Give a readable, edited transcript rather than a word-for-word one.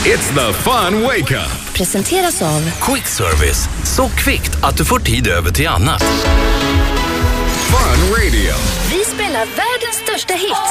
It's the fun wake-up. Presenteras av Quick Service. Så kvickt att du får tid över till annat. Fun Radio. Vi spelar världens största hits.